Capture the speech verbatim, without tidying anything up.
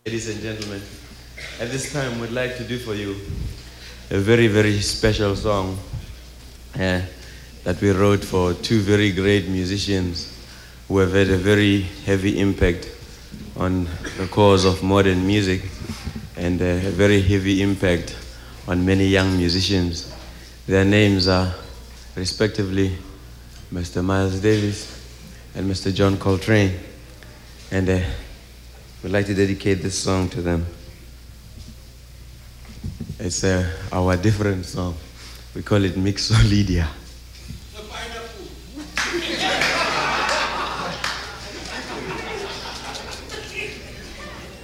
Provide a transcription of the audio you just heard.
Ladies and gentlemen, at this time we'd like to do for you a very, very special song uh, that we wrote for two very great musicians who have had a very heavy impact on the cause of modern music and a very heavy impact on many young musicians. Their names are respectively Mister Miles Davis and Mister John Coltrane, and uh, we'd like to dedicate this song to them. It's uh, our different song. We call it Mixolydia.